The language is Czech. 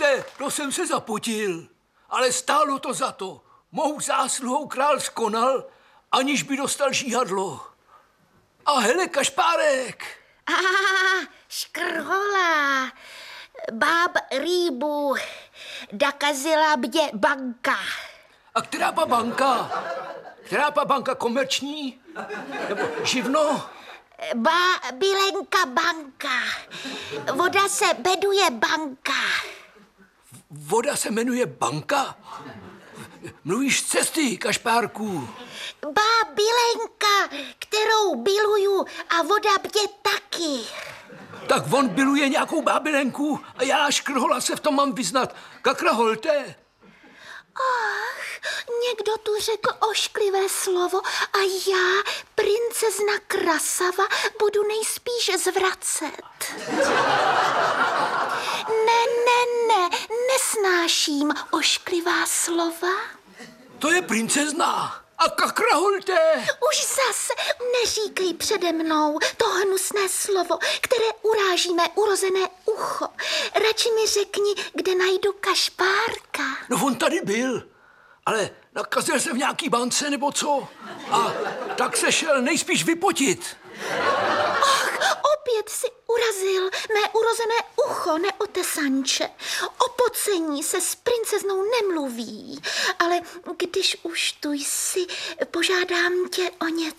Vidíte, to jsem se zapotil, ale stálo to za to. Mou zásluhou král skonal, aniž by dostal žíhadlo. A hele, kašpárek. Škrhola, báb rýbu, dakazila mě banka. A která pa banka? Která pa banka komerční? Nebo živno? Bilenka banka. Voda se jmenuje banka. Voda se jmenuje banka? Mluvíš z cesty, kašpárku. Bilenka, kterou biluju a voda mě taky. Tak on biluje nějakou bábilenku a já, škrhola, se v tom mám vyznat. Kakra holte. Ach, někdo tu řekl ošklivé slovo a já, princezna Krasava, budu nejspíš zvracet. Ne, nesnáším ošklivá slova. To je princezna. A kakra holte. Už zase neříkej přede mnou to hnusné slovo, které uráží mé urozené ucho. Radši mi řekni, kde najdu kašpárka. No on tady byl, ale nakazil se v nějaký bance nebo co. A tak se šel nejspíš vypotit. Ach, opět si urazil mé urozené ucho, neotesanče. O pocení se s princeznou nemluví, ale když už tu jsi, požádám tě o něco.